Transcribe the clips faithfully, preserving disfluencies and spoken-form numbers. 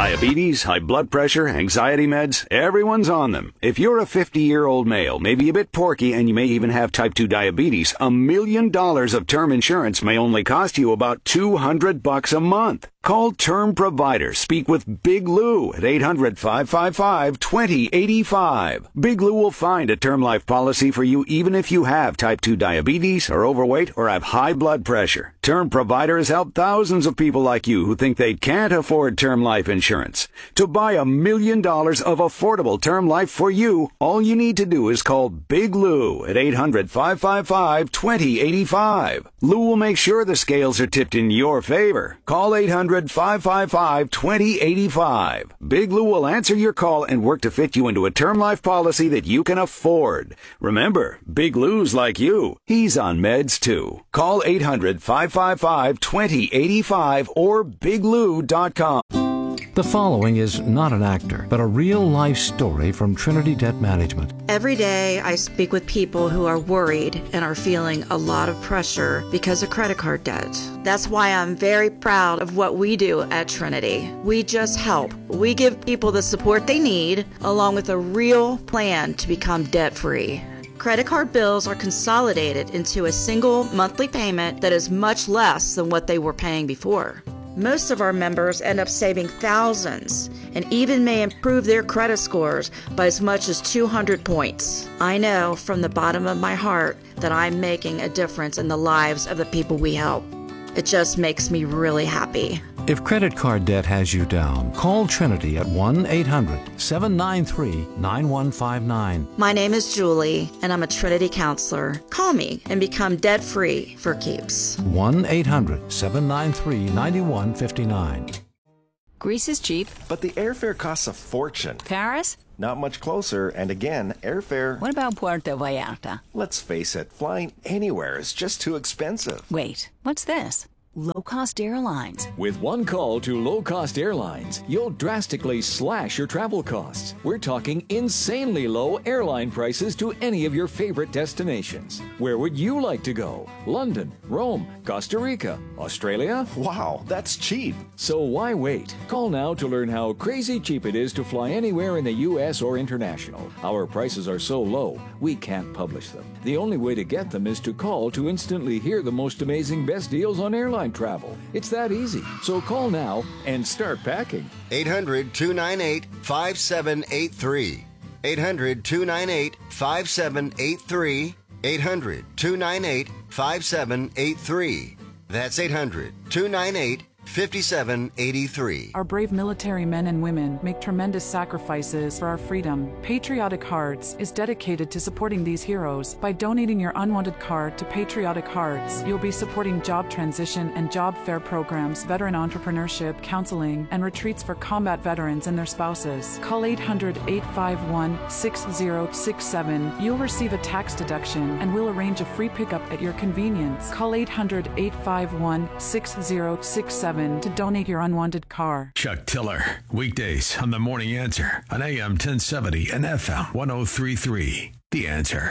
Diabetes, high blood pressure, anxiety meds, everyone's on them. If you're a fifty-year-old male, maybe a bit porky, and you may even have type two diabetes, a million dollars of term insurance may only cost you about two hundred bucks a month. Call Term Provider. Speak with Big Lou at eight hundred, five five five, two zero eight five. Big Lou will find a term life policy for you even if you have type two diabetes, are overweight, or have high blood pressure. Term Provider has helped thousands of people like you who think they can't afford term life insurance. To buy a million dollars of affordable term life for you, all you need to do is call Big Lou at eight hundred, five five five, two zero eight five. Lou will make sure the scales are tipped in your favor. Call eight hundred, five five five, two zero eight five. Big Lou will answer your call and work to fit you into a term life policy that you can afford. Remember, Big Lou's like you. He's on meds too. Call eight hundred, five five five, two zero eight five or big lou dot com. The following is not an actor, but a real-life story from Trinity Debt Management. Every day I speak with people who are worried and are feeling a lot of pressure because of credit card debt. That's why I'm very proud of what we do at Trinity. We just help. We give people the support they need, along with a real plan to become debt-free. Credit card bills are consolidated into a single monthly payment that is much less than what they were paying before. Most of our members end up saving thousands and even may improve their credit scores by as much as two hundred points. I know from the bottom of my heart that I'm making a difference in the lives of the people we help. It just makes me really happy. If credit card debt has you down, call Trinity at one eight hundred, seven nine three, nine one five nine. My name is Julie, and I'm a Trinity counselor. Call me and become debt-free for keeps. one eight hundred, seven nine three, nine one five nine. Greece is cheap. But the airfare costs a fortune. Paris? Not much closer, and again, airfare... What about Puerto Vallarta? Let's face it, flying anywhere is just too expensive. Wait, what's this? Low-cost airlines. With one call to low-cost airlines, you'll drastically slash your travel costs. We're talking insanely low airline prices to any of your favorite destinations. Where would you like to go? London, Rome, Costa Rica, Australia? Wow, that's cheap. So why wait? Call now to learn how crazy cheap it is to fly anywhere in the U S or international. Our prices are so low, we can't publish them. The only way to get them is to call to instantly hear the most amazing best deals on airline travel. It's that easy. So call now and start packing. eight hundred, two nine eight, five seven eight three. eight hundred, two nine eight, five seven eight three. eight hundred, two nine eight, five seven eight three. That's eight hundred, two nine eight, five seven eight three. Our brave military men and women make tremendous sacrifices for our freedom. Patriotic Hearts is dedicated to supporting these heroes. By donating your unwanted card to Patriotic Hearts, you'll be supporting job transition and job fair programs, veteran entrepreneurship, counseling, and retreats for combat veterans and their spouses. Call eight hundred, eight five one, six zero six seven. You'll receive a tax deduction and we'll arrange a free pickup at your convenience. Call eight hundred, eight five one, six zero six seven to donate your unwanted car. Chuck Tiller, weekdays on The Morning Answer on A M ten seventy and F M one oh three point three. The Answer.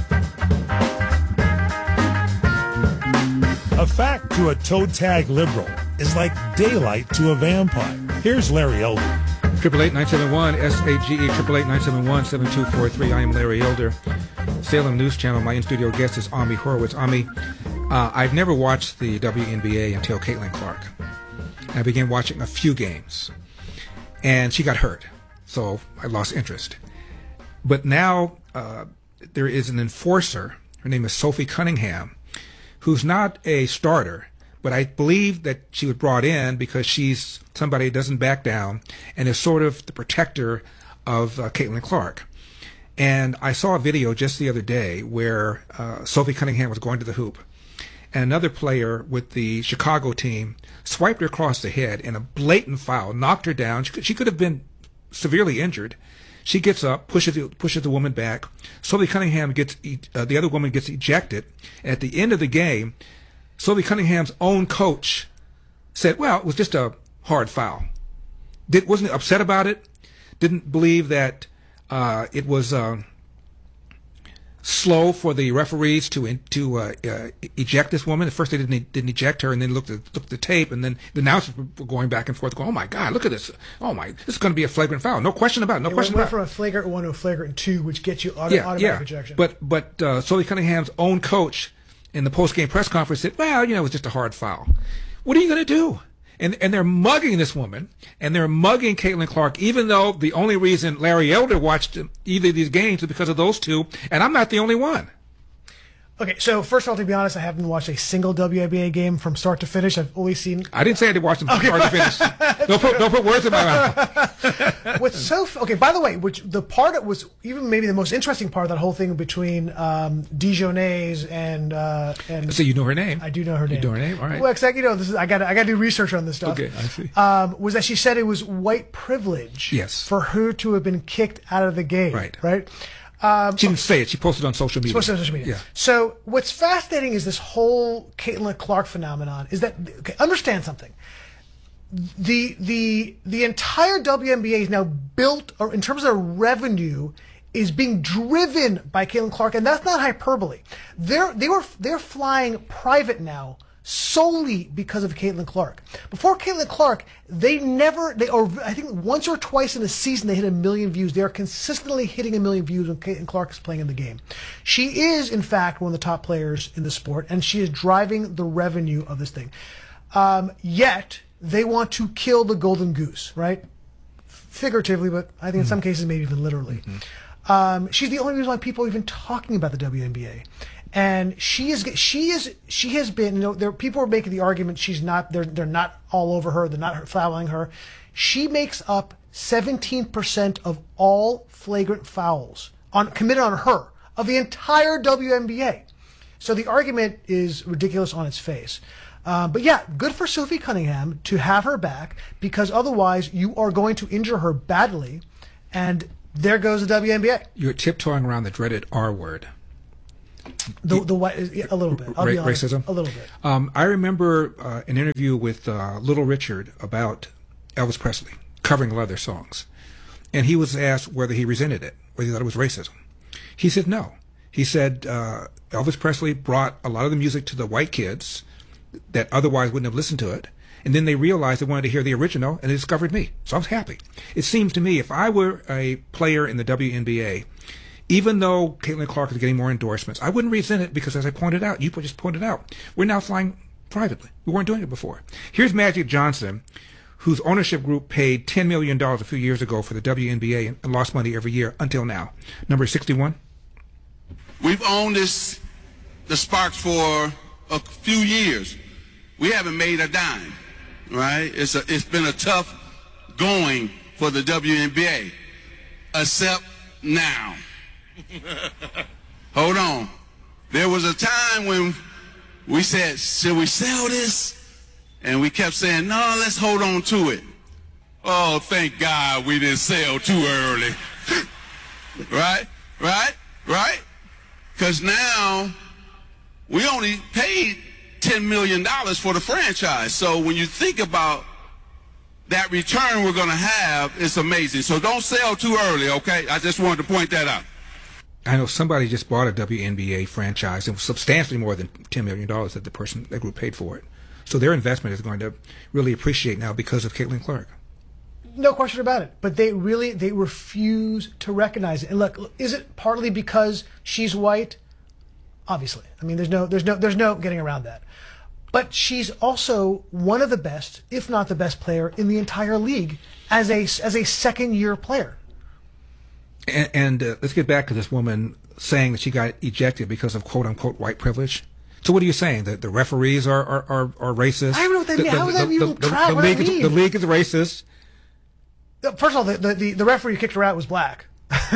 A fact to a toe tag liberal is like daylight to a vampire. Here's Larry Elder. Triple eight nine seven one S A G E triple eight nine seven one seven two four three. I am Larry Elder, Salem News Channel. My in-studio guest is Ami Horowitz. Ami, uh, I've never watched the W N B A until Caitlin Clark. I began watching a few games, and she got hurt, so I lost interest. But now uh, there is an enforcer. Her name is Sophie Cunningham, who's not a starter, but I believe that she was brought in because she's somebody who doesn't back down and is sort of the protector of uh, Caitlin Clark. And I saw a video just the other day where uh, Sophie Cunningham was going to the hoop, and another player with the Chicago team swiped her across the head in a blatant foul, knocked her down. She could, she could have been severely injured. She gets up, pushes the, pushes the woman back. Sophie Cunningham gets, uh, the other woman gets ejected. And at the end of the game, Sophie Cunningham's own coach said, well, it was just a hard foul. Did, wasn't upset about it. Didn't believe that uh, it was uh, slow for the referees to in, to uh, uh, eject this woman. At first, they didn't didn't eject her, and then looked at looked at the tape, and then the announcers were going back and forth, going, "Oh my God, look at this! Oh my, this is going to be a flagrant foul. No question about it. No it question went about it." from a flagrant one to a flagrant two, which gets you auto, yeah, automatic yeah. ejection. But but uh, Sully Cunningham's own coach in the post game press conference said, "Well, you know, it was just a hard foul. What are you going to do?" And and they're mugging this woman, and they're mugging Caitlin Clark, even though the only reason Larry Elder watched either of these games is because of those two, and I'm not the only one. Okay, so first of all, to be honest, I haven't watched a single W N B A game from start to finish. I've only seen... I didn't say I did watch them from okay. start to finish. Don't put, don't put words in my mouth. What's so... Okay, by the way, which the part that was even maybe the most interesting part of that whole thing between um, Dijonais and... Uh, and so you know her name? I do know her name. You know her name? All right. Well, exactly, you know, this is, I got I got to do research on this stuff. Okay, I see. Um, was that she said it was white privilege yes. for her to have been kicked out of the game. Right. Right? Um, she didn't say it. She posted on social media. She posted on social media. Yeah. So what's fascinating is this whole Caitlin Clark phenomenon is that, okay, understand something. The the the entire W N B A is now built, or in terms of revenue, is being driven by Caitlin Clark, and that's not hyperbole. They're they were they're flying private now solely because of Caitlin Clark. Before Caitlin Clark, they never, they or I think once or twice in a season they hit a million views. They are consistently hitting a million views when Caitlin Clark is playing in the game. She is, in fact, one of the top players in the sport, and she is driving the revenue of this thing. Um, yet, they want to kill the golden goose, right? Figuratively, but I think in mm-hmm. some cases maybe even literally. Mm-hmm. Um, she's the only reason why people are even talking about the W N B A. And she is, she is, she has been. You know, there people are making the argument she's not. They're they're not all over her. They're not fouling her. She makes up seventeen percent of all flagrant fouls on committed on her of the entire W N B A. So the argument is ridiculous on its face. Uh, but yeah, good for Sophie Cunningham to have her back, because otherwise you are going to injure her badly, and there goes the W N B A. You're tiptoeing around the dreaded R word. The the white a little bit. I'll Ra- be honest, racism. A little bit. Um, I remember uh, an interview with uh, Little Richard about Elvis Presley covering a lot of their songs, and he was asked whether he resented it, whether he thought it was racism. He said no. He said uh, Elvis Presley brought a lot of the music to the white kids that otherwise wouldn't have listened to it, and then they realized they wanted to hear the original, and they discovered me. So I was happy. It seems to me if I were a player in the W N B A, even though Caitlin Clark is getting more endorsements, I wouldn't resent it, because as I pointed out, you just pointed out, we're now flying privately. We weren't doing it before. Here's Magic Johnson, whose ownership group paid ten million dollars a few years ago for the W N B A and lost money every year until now. Number sixty-one. We've owned this, the Sparks, for a few years. We haven't made a dime, right? It's a, it's been a tough going for the W N B A, except now. Hold on. There was a time when we said, should we sell this? And we kept saying, no, let's hold on to it. Oh, thank God we didn't sell too early. Right? Right? Right? Because now we only paid ten million dollars for the franchise. So when you think about that return we're going to have, it's amazing. So don't sell too early, okay? I just wanted to point that out. I know somebody just bought a W N B A franchise. It was substantially more than ten million dollars that the person, that group paid for it. So their investment is going to really appreciate now because of Caitlin Clark. No question about it. But they really, they refuse to recognize it. And look, is it partly because she's white? Obviously. I mean, there's no, there's no, there's no getting around that. But she's also one of the best, if not the best player in the entire league as a, as a second-year player. And, and uh, let's get back to this woman saying that she got ejected because of quote-unquote white privilege. So what are you saying? That the referees are, are, are, are racist? I don't know what that the, means. The, How the, is that the, even the, track? the, What league does that is, mean? the league is racist. First of all, the, the, the referee who kicked her out was black.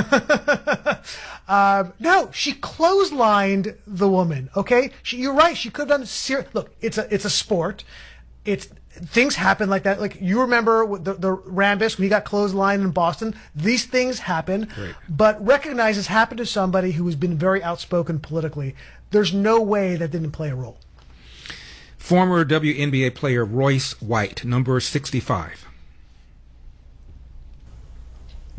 um, no, she clotheslined the woman. Okay, she, you're right. She could have done ser- Look, it's a it's a sport. It's things happen like that. Like you remember the the Rambis when he got clotheslined in Boston. These things happen. Right. But recognize this happened to somebody who has been very outspoken politically. There's no way that didn't play a role. Former W N B A player Royce White, number sixty-five.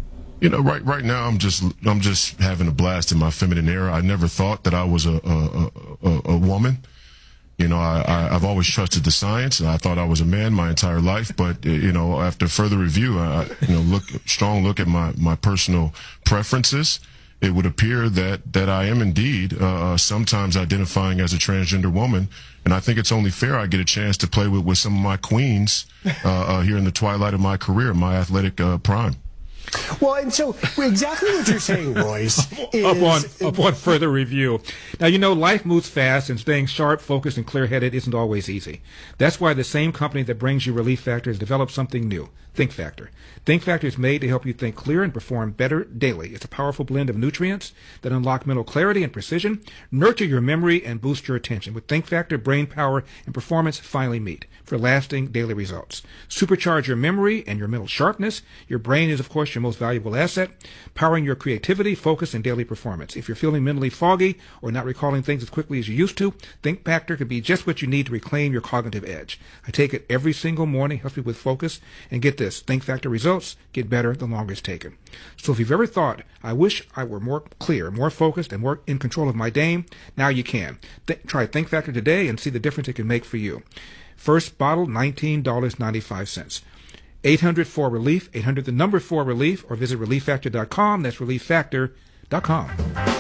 You know, right right now I'm just I'm just having a blast in my feminine era. I never thought that I was a a, a, a woman. You know, I, I I've always trusted the science. I thought I was a man my entire life, but you know, after further review, I you know look strong look at my my personal preferences. It would appear that that I am indeed uh, sometimes identifying as a transgender woman, and I think it's only fair I get a chance to play with with some of my queens uh, uh, here in the twilight of my career, my athletic uh, prime. Well, and so exactly what you're saying, Royce, is... upon, upon further review. Now, you know, life moves fast, and staying sharp, focused, and clear-headed isn't always easy. That's why the same company that brings you Relief Factor has developed something new, Think Factor. Think Factor is made to help you think clear and perform better daily. It's a powerful blend of nutrients that unlock mental clarity and precision, nurture your memory, and boost your attention. With Think Factor, brain power and performance finally meet for lasting daily results. Supercharge your memory and your mental sharpness. Your brain is, of course, your most valuable asset, powering your creativity, focus, and daily performance. If you're feeling mentally foggy or not recalling things as quickly as you used to, Think Factor could be just what you need to reclaim your cognitive edge. I take it every single morning, helps me with focus, and get this, Think Factor results get better the longer it's taken. So if you've ever thought, I wish I were more clear, more focused, and more in control of my day, now you can. Th- try Think Factor today and see the difference it can make for you. First bottle, nineteen dollars and ninety-five cents. eight hundred four relief, eight hundred the number four relief, or visit relief factor dot com. That's relief factor dot com.